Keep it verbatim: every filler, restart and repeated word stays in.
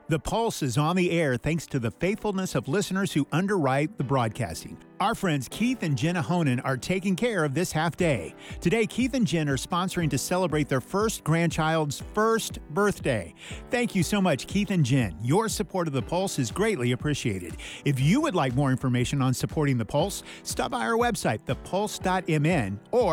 The Pulse is on the air thanks to the faithfulness of listeners who underwrite the broadcasting. Our friends Keith and Jenna Honan are taking care of this half day. Today, Keith and Jen are sponsoring to celebrate their first grandchild's first birthday. Thank you so much, Keith and Jen. Your support of The Pulse is greatly appreciated. If you would like more information on supporting The Pulse, stop by our website, the pulse dot m n, or